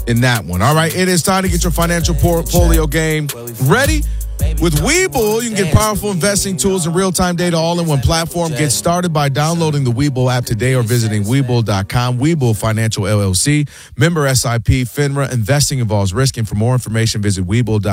in that one. All right, it is time to get your financial portfolio game ready. With Webull, you can get powerful investing tools and real-time data all in one platform. Get started by downloading the Webull app today or visiting Webull.com. Webull Financial LLC. Member SIP. FINRA. Investing involves risk. And for more information, visit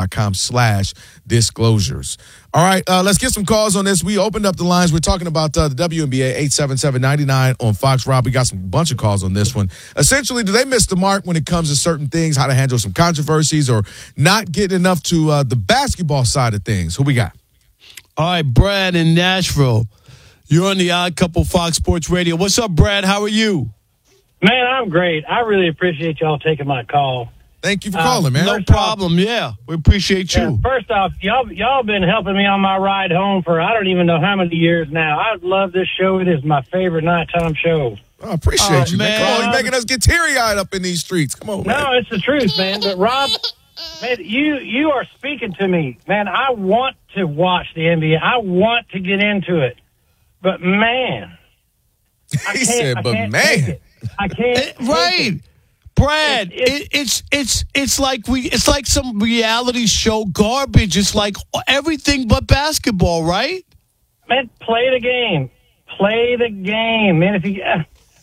Webull.com/disclosures. All right, let's get some calls on this. We opened up the lines. We're talking about the WNBA, 877-99 on Fox. Rob, we got some bunch of calls on this one. Essentially, do they miss the mark when it comes to certain things, how to handle some controversies, or not getting enough to the basketball side of things? Who we got? All right, Brad in Nashville. You're on the Odd Couple Fox Sports Radio. What's up, Brad? How are you? Man, I'm great. I really appreciate y'all taking my call. Thank you for calling, man. No problem. Yeah, we appreciate you. First off, y'all been helping me on my ride home for I don't even know how many years now. I love this show. It is my favorite nighttime show. I appreciate you, man. Come on, you're making us get teary-eyed up in these streets. Come on, man. No, it's the truth, man. But, Rob, man, you are speaking to me. Man, I want to watch the NBA. I want to get into it. But, man. He said, but, man. I can't. Right. Brad, it's like some reality show garbage. It's like everything but basketball, right? Man, play the game. Play the game, man. If you,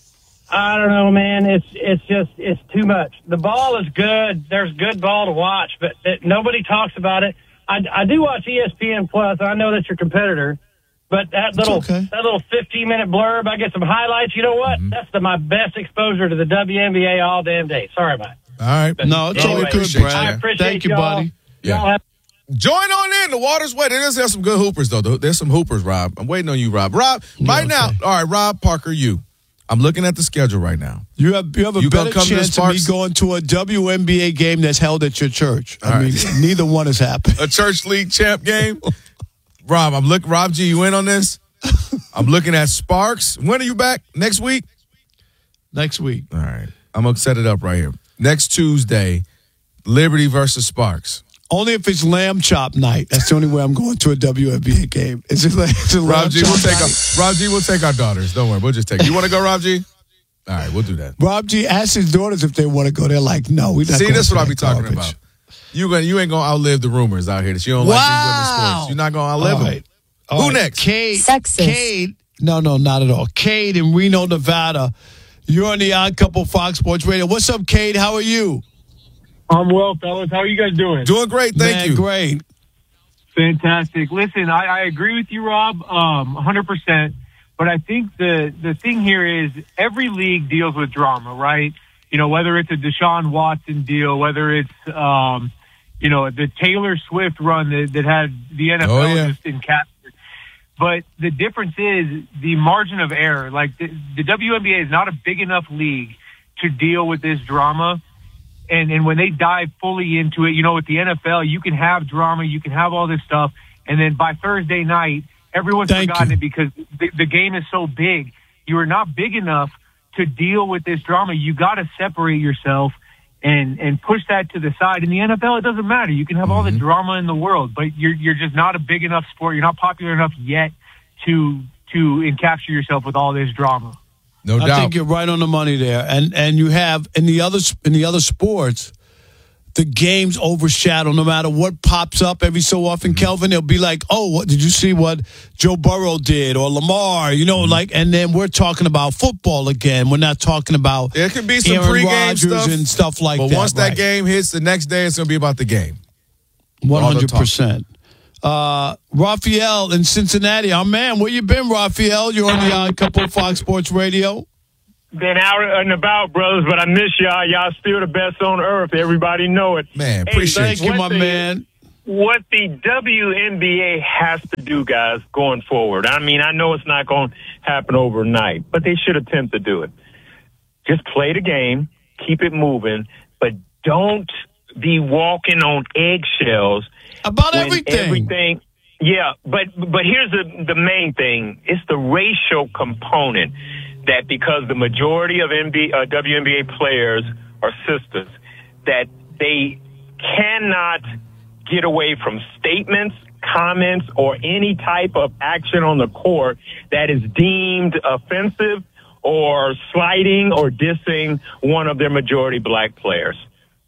I don't know, man. It's too much. The ball is good. There's good ball to watch, but nobody talks about it. I do watch ESPN Plus. I know that's your competitor. But that little 15-minute blurb, I get some highlights. You know what? Mm-hmm. That's my best exposure to the WNBA all damn day. Sorry, man. All right. No, it's anyway, all good, Brad. I appreciate Thank you, buddy. Yeah. Join on in. The water's wet. It does have some good hoopers, though. There's some hoopers, Rob. I'm waiting on you, Rob. Rob, right now. All right, Rob, Parker, you. I'm looking at the schedule right now. You have a better chance of me going to a WNBA game that's held at your church. I mean, neither one has happened. A church league champ game? Rob, Rob G, you in on this? I'm looking at Sparks. When are you back? Next week? Next week. All right. I'm going to set it up right here. Next Tuesday, Liberty versus Sparks. Only if it's lamb chop night. That's the only way I'm going to a WNBA game. It's a Rob G, we'll take our daughters. Don't worry. We'll just take it. You want to go, Rob G? All right, we'll do that. Rob G asked his daughters if they want to go. They're like, no, we're not. See, this is what I be garbage. talking about. You ain't gonna outlive the rumors out here that you don't like these women's sports. You're not gonna outlive them. Who next? Cade. No, not at all. Cade in Reno, Nevada. You're on the Odd Couple Fox Sports Radio. What's up, Cade? How are you? I'm well, fellas. How are you guys doing? Doing great, thank you. Great. Fantastic. Listen, I agree with you, Rob, 100%. But I think the thing here is every league deals with drama, right? You know, whether it's a Deshaun Watson deal, whether it's, the Taylor Swift run that had the NFL just in capture. But the difference is the margin of error. Like the WNBA is not a big enough league to deal with this drama. And when they dive fully into it, with the NFL, you can have drama, you can have all this stuff. And then by Thursday night, everyone's forgotten it because the game is so big. You are not big enough to deal with this drama. You got to separate yourself and push that to the side. In the NFL, it doesn't matter. You can have all the drama in the world, but you're just not a big enough sport. You're not popular enough yet to encapture yourself with all this drama. No doubt. I think you're right on the money there. And you have in the other sports, the games overshadow no matter what pops up every so often. Kelvin, they'll be like, "Oh, what did you see what Joe Burrow did or Lamar?" And then we're talking about football again. We're not talking about there can be some Aaron pregame Rodgers stuff and stuff like that. But once that game hits, the next day it's going to be about the game. 100%. Raphael in Cincinnati, our man. Where you been, Raphael? You're on the Odd Couple Fox Sports Radio. Been out and about, brothers, but I miss y'all. Y'all still the best on earth. Everybody know it. Man, appreciate you, my man. What the WNBA has to do, guys, going forward. I mean, I know it's not going to happen overnight, but they should attempt to do it. Just play the game, keep it moving, but don't be walking on eggshells about everything. Yeah, but here's the main thing. It's the racial component. That because the majority of WNBA players are sisters, that they cannot get away from statements, comments, or any type of action on the court that is deemed offensive or slighting or dissing one of their majority black players.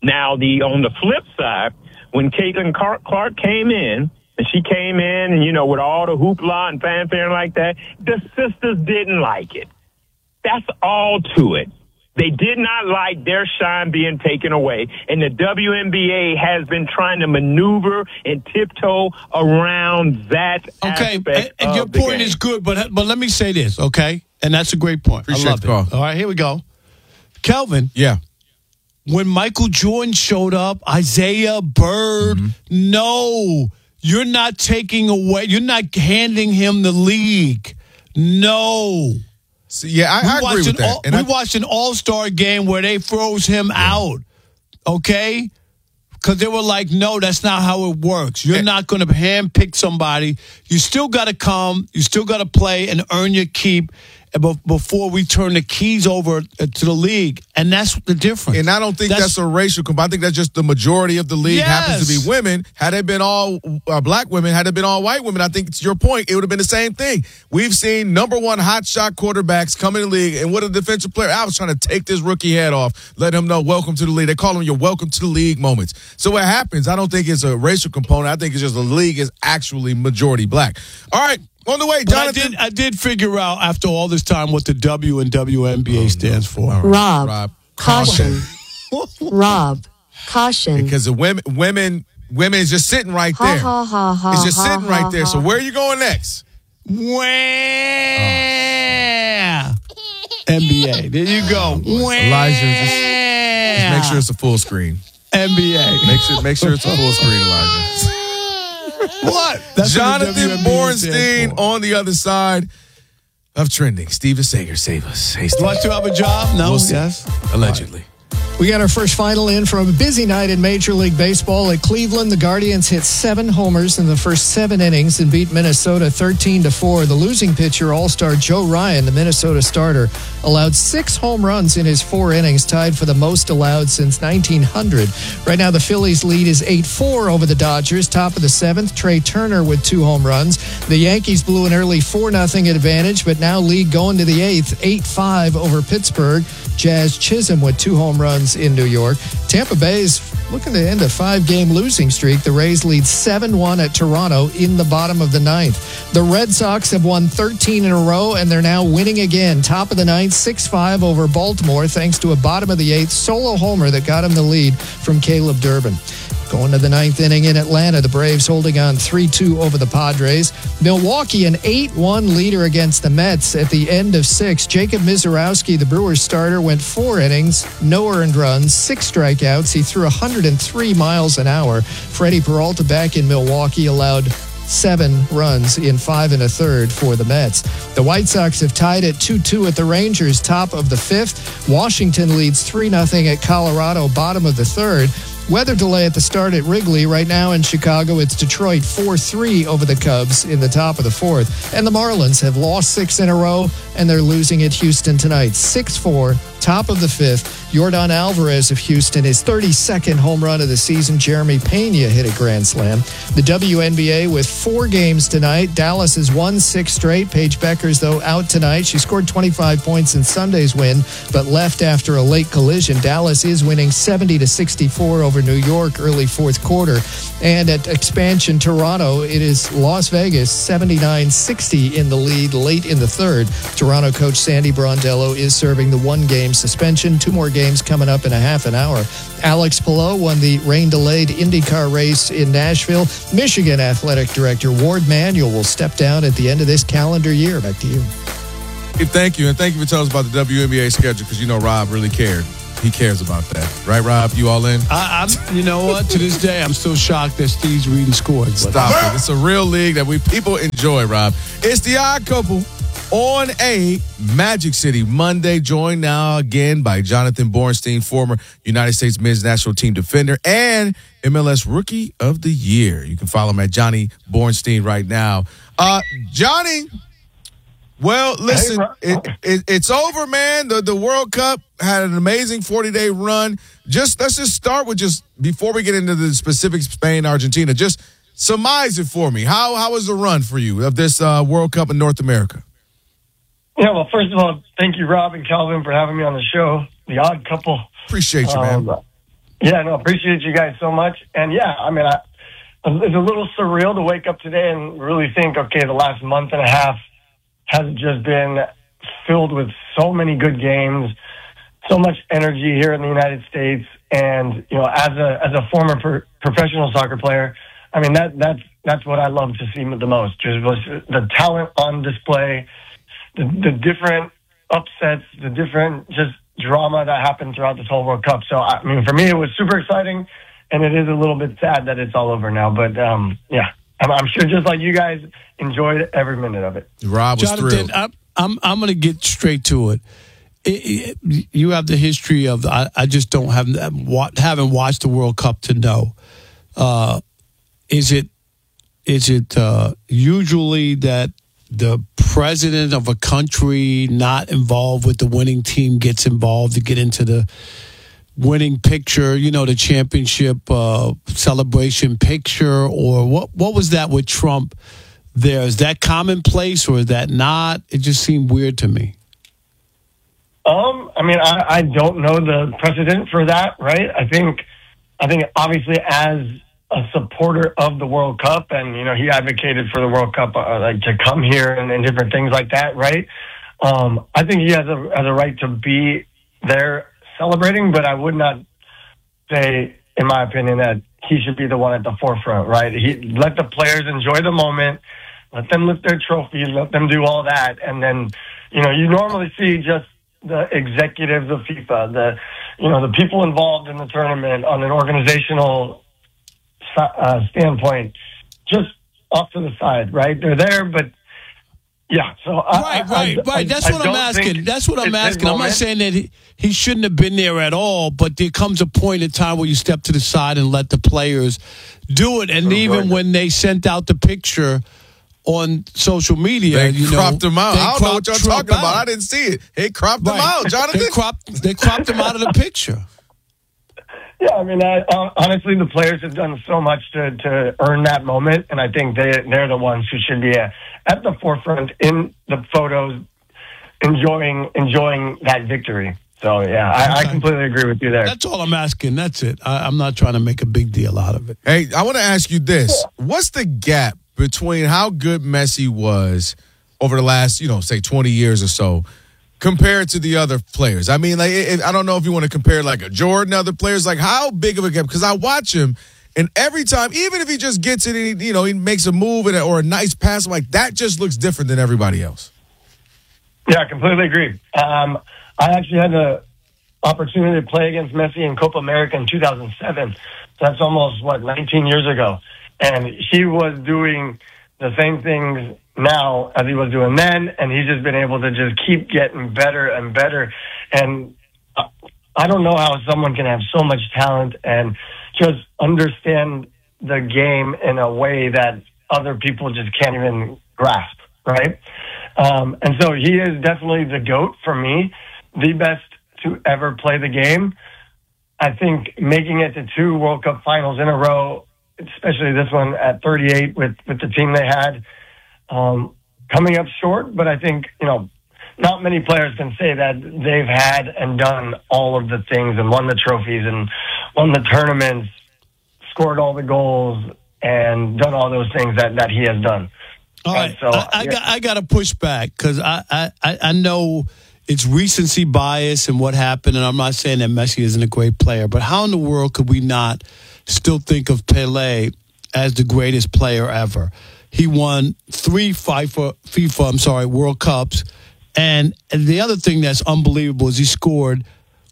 Now, on the flip side, when Caitlin Clark came in, and she came in, and, you know, with all the hoopla and fanfare like that, the sisters didn't like it. That's all to it. They did not like their shine being taken away, and the WNBA has been trying to maneuver and tiptoe around that aspect and of your the point game. is good, but let me say this, okay? And that's a great point. Appreciate I love the call. it. All right, here we go. Kelvin, Yeah. when Michael Jordan showed up, Isaiah Bird, no, you're not taking away, you're not handing him the league. No. So, yeah, I agree with that. We watched an all-star game where they froze him out, okay? Because they were like, no, that's not how it works. You're not going to handpick somebody. You still got to come. You still got to play and earn your keep before we turn the keys over to the league. And that's the difference. And I don't think that's a racial comp. I think that's just the majority of the league happens to be women. Had it been all black women, had it been all white women, I think it's your point, it would have been the same thing. We've seen number one hotshot quarterbacks come in the league, and what a defensive player. I was trying to take this rookie head off, let him know, welcome to the league. They call them your welcome to the league moments. So what happens, I don't think it's a racial component. I think it's just the league is actually majority black. All right. On the way, Jonathan. I did figure out after all this time what the W in WNBA stands for. Right. Rob, caution. Rob, caution. Because the women is just sitting right there. Ha, ha, ha, ha, it's just ha, sitting right ha, there. ha. So where are you going next? Where? NBA. There you go. Where? Elijah, just make sure it's a full screen. NBA. Make sure it's a full screen, Elijah. What? That's Jonathan what the WNBA stands Bornstein for. on the other side of trending. Steven Sager, save us. Hey, Steve. Want to have a job? No. We'll see. Yes. Allegedly. We got our first final in from a busy night in Major League Baseball at Cleveland. The Guardians hit 7 homers in the first 7 innings and beat Minnesota 13-4. The losing pitcher, All-Star Joe Ryan, the Minnesota starter, allowed 6 home runs in his 4 innings, tied for the most allowed since 1900. Right now, the Phillies' lead is 8-4 over the Dodgers. Top of the 7th, Trey Turner with 2 home runs. The Yankees blew an early 4-0 advantage, but now lead going to the 8th, 8-5 over Pittsburgh. Jazz Chisholm with 2 home runs in New York. Tampa Bay is looking to end a 5-game losing streak. The Rays lead 7-1 at Toronto in the bottom of the 9th. The Red Sox have won 13 in a row, and they're now winning again. Top of the 9th, 6-5 over Baltimore, thanks to a bottom of the 8th solo homer that got him the lead from Caleb Durbin. Going to the 9th inning in Atlanta, the Braves holding on 3-2 over the Padres. Milwaukee, an 8-1 leader against the Mets at the end of 6. Jacob Mizorowski, the Brewers starter, went 4 innings, no earned runs, 6 strikeouts. He threw 103 miles an hour. Freddie Peralta back in Milwaukee allowed 7 runs in 5 1/3 for the Mets. The White Sox have tied at 2-2 at the Rangers, top of the 5th. Washington leads 3-0 at Colorado, bottom of the 3rd. Weather delay at the start at Wrigley. Right now in Chicago, it's Detroit 4-3 over the Cubs in the top of the 4th. And the Marlins have lost 6 in a row, and they're losing at Houston tonight. 6-4, top of the 5th. Yordan Alvarez of Houston, his 32nd home run of the season. Jeremy Pena hit a grand slam. The WNBA with 4 games tonight. Dallas has won 6 straight. Paige Beckers, though, out tonight. She scored 25 points in Sunday's win, but left after a late collision. Dallas is winning 70-64 over New York early 4th quarter. And at expansion Toronto, it is Las Vegas 79-60 in the lead late in the 3rd. Toronto coach Sandy Brondello is serving the 1-game suspension. 2 more games coming up in a half an hour. Alex Palou won the rain-delayed IndyCar race in Nashville. Michigan Athletic Director Ward Manuel will step down at the end of this calendar year. Back to you. Thank you, and thank you for telling us about the WNBA schedule, because you know Rob really cared. He cares about that. Right, Rob? You all in? I'm, you know what? To this day, I'm still shocked that Steve's reading scores. Stop it. It's a real league that people enjoy, Rob. It's the Odd Couple on a Magic City Monday, joined now again by Jonathan Bornstein, former United States men's national team defender and MLS Rookie of the Year. You can follow him at Johnny Bornstein right now. Johnny, well, listen, it's over, man. The World Cup had an amazing 40-day run. Let's just start with before we get into the specifics, Spain, Argentina, just surmise it for me. How was the run for you of this World Cup in North America? Yeah, well, first of all, thank you, Rob and Calvin, for having me on the show. The Odd Couple. Appreciate you, man. Yeah, no, appreciate you guys so much. And yeah, I mean, it's a little surreal to wake up today and really think, okay, the last month and a half has just been filled with so many good games, so much energy here in the United States. And, you know, as a former professional soccer player, I mean, that's what I love to see the most. Just the talent on display, the different upsets, the different just drama that happened throughout this whole World Cup. So, I mean, for me, it was super exciting, and it is a little bit sad that it's all over now. But, yeah, I'm sure just like you guys enjoyed every minute of it. Rob was Jonathan, thrilled. I'm going to get straight to it. You have the history of I just don't haven't watched the World Cup to know. Is it usually that the president of a country not involved with the winning team gets involved to get into the winning picture, you know, the championship celebration picture? Or what was that with Trump there? Is that commonplace or is that not? It just seemed weird to me. I mean, I don't know the precedent for that, right? I think obviously as a supporter of the World Cup, and you know, he advocated for the World Cup like to come here and different things like that, right? I think he has a right to be there celebrating, but I would not say, in my opinion, that he should be the one at the forefront, right? He let the players enjoy the moment, let them lift their trophy, let them do all that, and then, you know, you normally see just the executives of FIFA, the people involved in the tournament on an organizational standpoint, just off to the side, right? They're there, but yeah. So right. That's what I'm asking. That's what I'm asking. I'm not saying that he shouldn't have been there at all, but there comes a point in time where you step to the side and let the players do it. And even when they sent out the picture on social media, they cropped him out. I don't know what y'all talking about. I didn't see it. They cropped him out, Jonathan. They cropped him out of the picture. Yeah, I mean, honestly, the players have done so much to earn that moment, and I think they're the ones who should be at the forefront in the photos, enjoying that victory. So, yeah, I completely agree with you there. That's all I'm asking. That's it. I'm not trying to make a big deal out of it. Hey, I want to ask you this. What's the gap between how good Messi was over the last, say 20 years or so compared to the other players? I mean, like, I don't know if you want to compare like a Jordan, other players, like how big of a gap? Because I watch him, and every time, even if he just gets it, and he makes a move or a nice pass, I'm like, that just looks different than everybody else. Yeah, I completely agree. I actually had the opportunity to play against Messi in Copa America in 2007. So that's almost, 19 years ago. And he was doing the same things now as he was doing then, and he's just been able to just keep getting better and better. And I don't know how someone can have so much talent and just understand the game in a way that other people just can't even grasp, right? And so he is definitely the GOAT for me, the best to ever play the game. I think making it to 2 World Cup finals in a row, especially this one at 38 with the team they had, coming up short. But I think, not many players can say that they've had and done all of the things and won the trophies and won the tournaments, scored all the goals, and done all those things that he has done. All right. So, I got to push back because I know it's recency bias and what happened, and I'm not saying that Messi isn't a great player, but how in the world could we not still think of Pelé as the greatest player ever? He won 3 FIFA World Cups, and the other thing that's unbelievable is he scored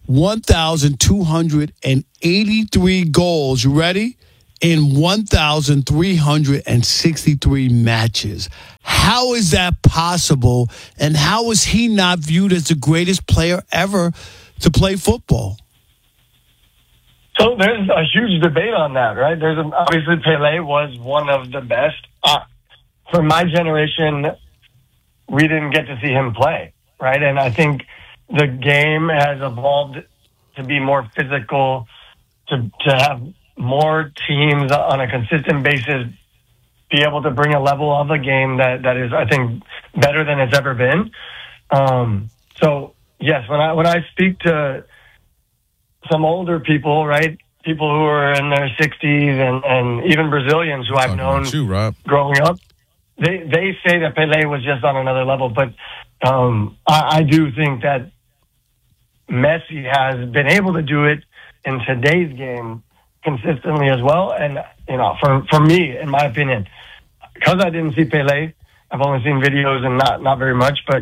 1,283 goals. You ready? In 1,363 matches. How is that possible? And how is he not viewed as the greatest player ever to play football? So there's a huge debate on that, right? Obviously Pelé was one of the best. For my generation, we didn't get to see him play, right? And I think the game has evolved to be more physical, to have more teams on a consistent basis be able to bring a level of a game that is, I think, better than it's ever been. So yes, when I speak to some older people, right, people who are in their 60s and even Brazilians who I've Talking known about you, Rob. growing up, they say that Pelé was just on another level. But I do think that Messi has been able to do it in today's game consistently as well. And, for me, in my opinion, because I didn't see Pelé, I've only seen videos and not very much, but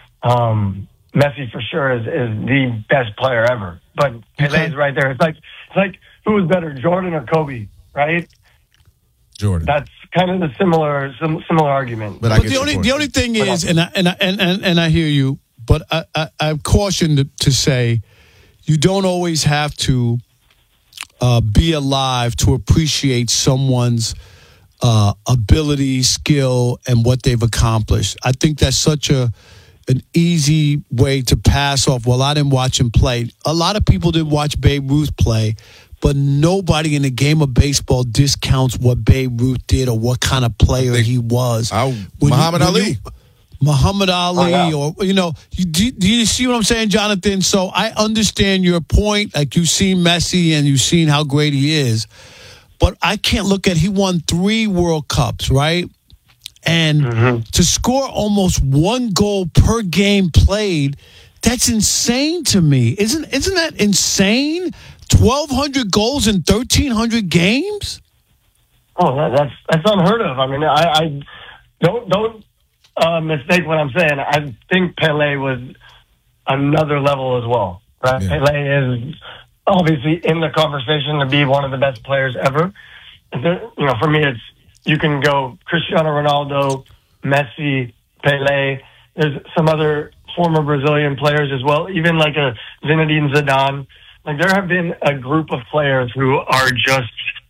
Messi for sure is the best player ever. But Pelé's right there. It's like who was better, Jordan or Kobe, right? Jordan. That's kind of the similar argument. But the only thing is, and I hear you, but I'm cautioned to say you don't always have to be alive to appreciate someone's ability, skill, and what they've accomplished. I think that's such an easy way to pass off. Well, I didn't watch him play. A lot of people didn't watch Babe Ruth play, but nobody in the game of baseball discounts what Babe Ruth did or what kind of player he was. Muhammad Ali. Muhammad Ali, or do you see what I'm saying, Jonathan? So I understand your point. Like, you've seen Messi and you've seen how great he is, but I can't look at, he won 3 World Cups, right? And to score almost 1 goal per game played, that's insane to me. Isn't that insane? 1,200 goals in 1,300 games? Oh, that's unheard of. I mean, I don't mistake what I'm saying. I think Pelé was another level as well, right? Yeah. Pelé is obviously in the conversation to be one of the best players ever. For me, it's, you can go Cristiano Ronaldo, Messi, Pelé. There's some other former Brazilian players as well, even like a Zinedine Zidane. Like, there have been a group of players who are just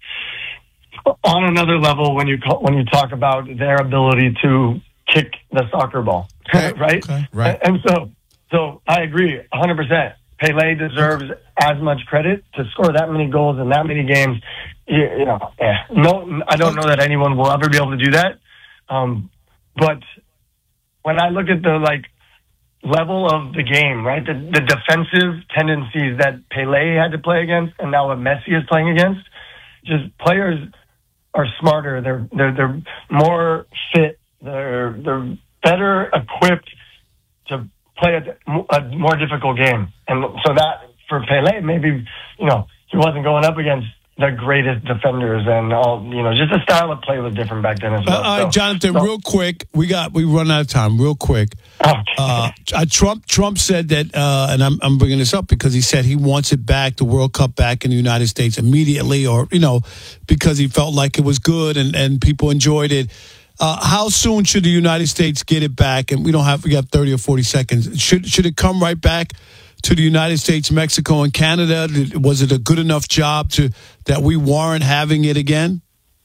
on another level when you talk about their ability to kick the soccer ball, right? Okay. Right. And so I agree 100%. Pelé deserves as much credit to score that many goals in that many games. No, I don't know that anyone will ever be able to do that. But when I look at the level of the game, right, the defensive tendencies that Pelé had to play against, and now what Messi is playing against, just players are smarter. They're more fit. They're better equipped to play a more difficult game. And so that, for Pelé, maybe, he wasn't going up against the greatest defenders and all, just the style of play was different back then as well. Jonathan, real quick, we run out of time. Real quick, Trump said that, and I'm bringing this up because he said he wants it back, the World Cup back in the United States immediately, or because he felt like it was good and people enjoyed it. How soon should the United States get it back? And we have 30 or 40 seconds. Should it come right back to the United States, Mexico, and Canada? Was it a good enough job that we warrant having it again?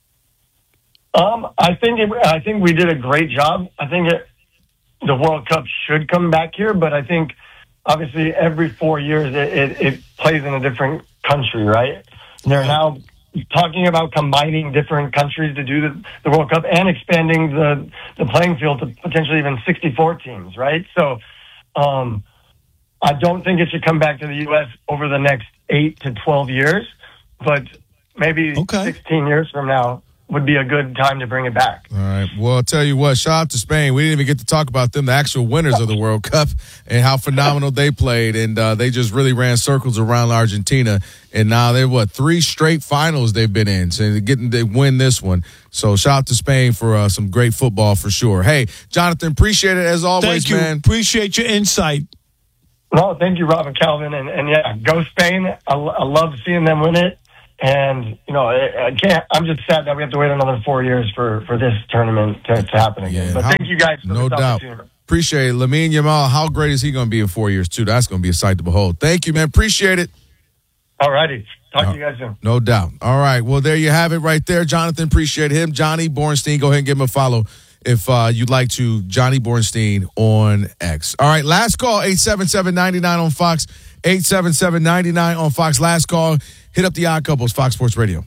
I think we did a great job. I think the World Cup should come back here, but I think obviously every 4 years it plays in a different country, right? They're now talking about combining different countries to do the World Cup and expanding the playing field to potentially even 64 teams, right? So I don't think it should come back to the U.S. over the next 8 to 12 years, but maybe 16 years from now would be a good time to bring it back. All right. Well, I'll tell you what, shout out to Spain. We didn't even get to talk about them, the actual winners of the World Cup, and how phenomenal they played. And they just really ran circles around Argentina. And now they're, 3 straight finals they've been in. So they win this one. So shout out to Spain for some great football for sure. Hey, Jonathan, appreciate it as always, Thank you. Man. Appreciate your insight. No, thank you, Rob and Calvin. And yeah, go Spain. I love seeing them win it. And, I'm just sad that we have to wait another 4 years for this tournament to happen again. Yeah, but thank you guys for no this doubt. opportunity. Appreciate it. Lamine Yamal, how great is he going to be in 4 years, too? That's going to be a sight to behold. Thank you, man. Appreciate it. All righty. Talk to you guys soon. No doubt. All right. Well, there you have it right there. Jonathan, appreciate him. Johnny Bornstein, go ahead and give him a follow if you'd like to. Johnny Bornstein on X. All right. Last call, 877-99 on Fox. 877-99 on Fox. Last call. Hit up the Odd Couples, Fox Sports Radio.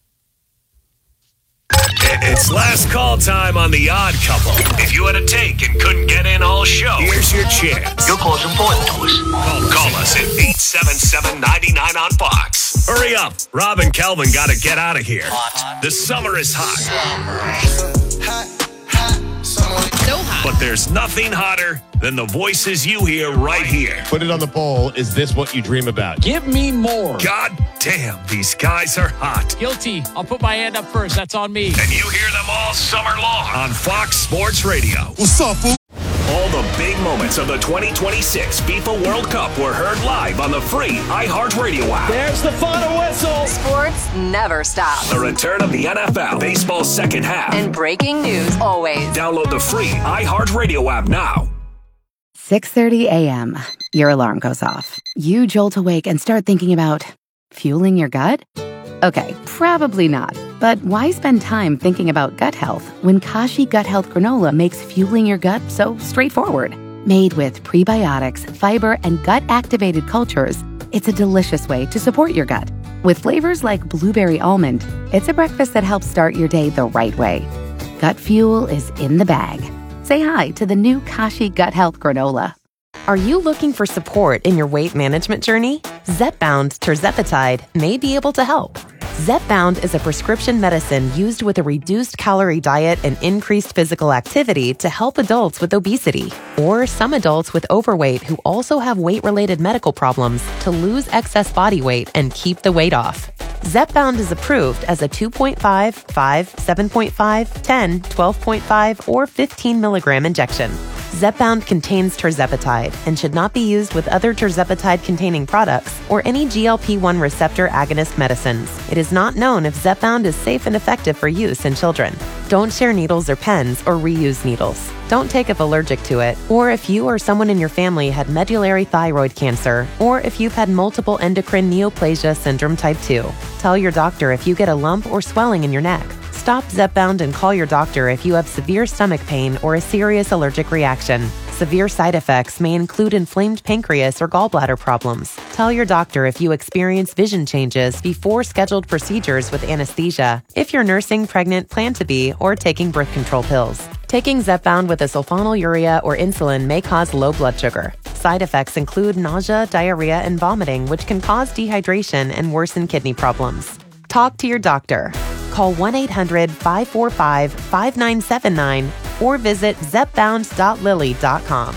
It's last call time on The Odd Couple. If you had a take and couldn't get in all show, here's your chance. Your call's important to us. Call us at 877-99 on Fox. Hurry up. Rob and Kelvin got to get out of here. The summer is hot. So hot. But there's nothing hotter than the voices you hear right here. Put it on the poll. Is this what you dream about? Give me more. God damn, these guys are hot. Guilty. I'll put my hand up first. That's on me. And you hear them all summer long on Fox Sports Radio. What's up, fool? All the big moments of the 2026 FIFA World Cup were heard live on the free iHeartRadio app. There's the final whistle. Sports never stops. The return of the NFL, baseball's second half. And breaking news always. Download the free iHeartRadio app now. 6:30 a.m. Your alarm goes off. You jolt awake and start thinking about fueling your gut? Okay, probably not. But why spend time thinking about gut health when Kashi Gut Health Granola makes fueling your gut so straightforward? Made with prebiotics, fiber, and gut-activated cultures, it's a delicious way to support your gut. With flavors like blueberry almond, it's a breakfast that helps start your day the right way. Gut fuel is in the bag. Say hi to the new Kashi Gut Health Granola. Are you looking for support in your weight management journey? Zepbound Tirzepatide may be able to help. Zepbound is a prescription medicine used with a reduced calorie diet and increased physical activity to help adults with obesity or some adults with overweight who also have weight-related medical problems to lose excess body weight and keep the weight off. Zepbound is approved as a 2.5, 5, 7.5, 10, 12.5, or 15 milligram injection. Zepbound contains tirzepatide and should not be used with other tirzepatide-containing products or any GLP-1 receptor agonist medicines. It is not known if Zepbound is safe and effective for use in children. Don't share needles or pens or reuse needles. Don't take if allergic to it, or if you or someone in your family had medullary thyroid cancer, or if you've had multiple endocrine neoplasia syndrome type 2. Tell your doctor if you get a lump or swelling in your neck. Stop Zepbound and call your doctor if you have severe stomach pain or a serious allergic reaction. Severe side effects may include inflamed pancreas or gallbladder problems. Tell your doctor if you experience vision changes before scheduled procedures with anesthesia, if you're nursing, pregnant, plan to be, or taking birth control pills. Taking Zepbound with a sulfonylurea or insulin may cause low blood sugar. Side effects include nausea, diarrhea, and vomiting, which can cause dehydration and worsen kidney problems. Talk to your doctor. Call 1-800-545-5979 or visit zepbound.lily.com.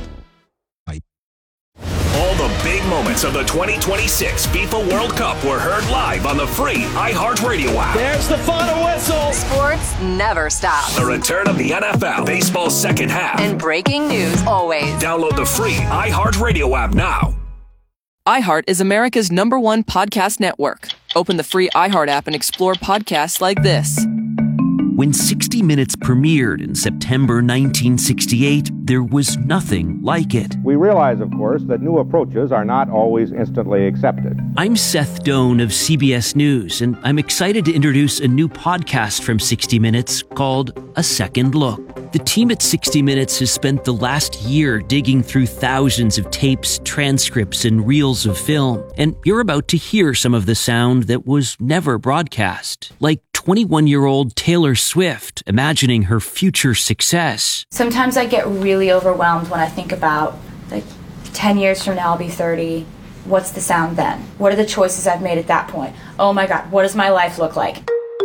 All the big moments of the 2026 FIFA World Cup were heard live on the free iHeartRadio app. There's the final whistle. Sports never stops. The return of the NFL, baseball's second half. And breaking news always. Download the free iHeartRadio app now. iHeart is America's #1 podcast network. Open the free iHeart app and explore podcasts like this. When 60 Minutes premiered in September 1968, there was nothing like it. We realize, of course, that new approaches are not always instantly accepted. I'm Seth Doan of CBS News, and I'm excited to introduce a new podcast from 60 Minutes called A Second Look. The team at 60 Minutes has spent the last year digging through thousands of tapes, transcripts, and reels of film, and you're about to hear some of the sound that was never broadcast, like 21-year-old Taylor Swift imagining her future success. Sometimes I get really overwhelmed when I think about, 10 years from now I'll be 30. What's the sound then? What are the choices I've made at that point? Oh my God, what does my life look like?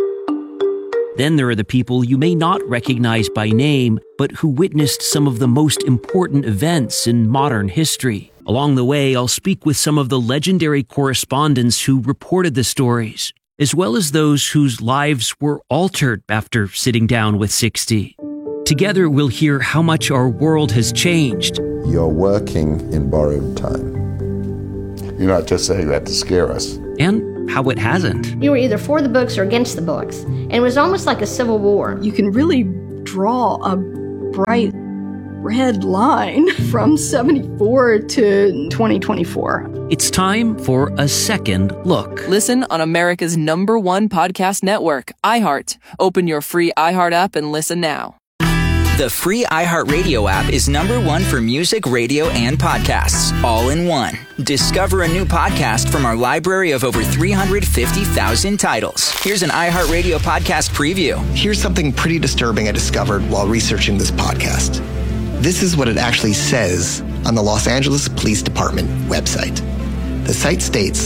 Then there are the people you may not recognize by name, but who witnessed some of the most important events in modern history. Along the way, I'll speak with some of the legendary correspondents who reported the stories, as well as those whose lives were altered after sitting down with 60. Together, we'll hear how much our world has changed. You're working in borrowed time. You're not just saying that to scare us. And how it hasn't. You were either for the books or against the books, and it was almost like a civil war. You can really draw a bright red line from 74 to 2024. It's time for A Second Look. Listen on America's #1 podcast network, iHeart. Open your free iHeart app and listen now. The free iHeartRadio app is #1 for music, radio, and podcasts, all in one. Discover a new podcast from our library of over 350,000 titles. Here's an iHeartRadio podcast preview. Here's something pretty disturbing I discovered while researching this podcast. This is what it actually says on the Los Angeles Police Department website. The site states,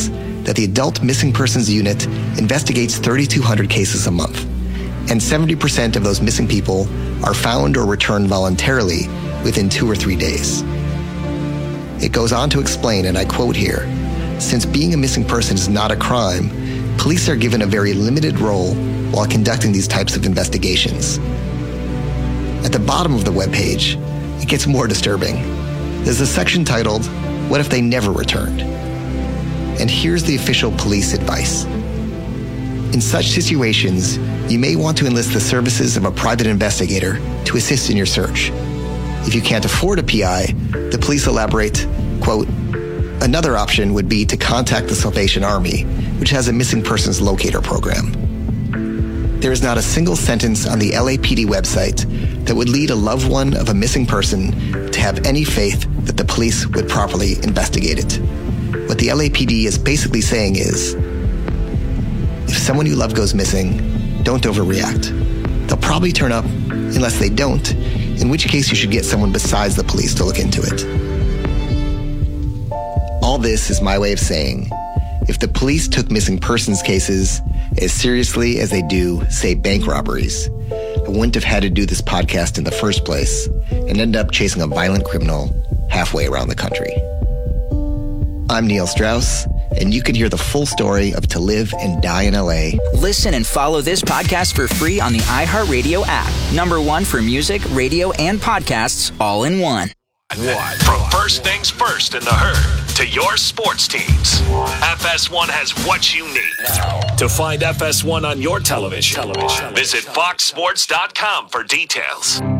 that the Adult Missing Persons Unit investigates 3,200 cases a month, and 70% of those missing people are found or returned voluntarily within 2 or 3 days. It goes on to explain, and I quote here, "Since being a missing person is not a crime, police are given a very limited role while conducting these types of investigations." At the bottom of the webpage, it gets more disturbing. There's a section titled, "What if they never returned?" And here's the official police advice. In such situations, you may want to enlist the services of a private investigator to assist in your search. If you can't afford a PI, the police elaborate, quote, "Another option would be to contact the Salvation Army, which has a missing persons locator program." There is not a single sentence on the LAPD website that would lead a loved one of a missing person to have any faith that the police would properly investigate it. What the LAPD is basically saying is, if someone you love goes missing, don't overreact. They'll probably turn up unless they don't, in which case you should get someone besides the police to look into it. All this is my way of saying, if the police took missing persons cases as seriously as they do, say, bank robberies, I wouldn't have had to do this podcast in the first place and end up chasing a violent criminal halfway around the country. I'm Neil Strauss, and you can hear the full story of To Live and Die in LA. Listen and follow this podcast for free on the iHeartRadio app. #1 for music, radio, and podcasts all in one. From first things first in the herd to your sports teams, FS1 has what you need. To find FS1 on your television, visit foxsports.com for details.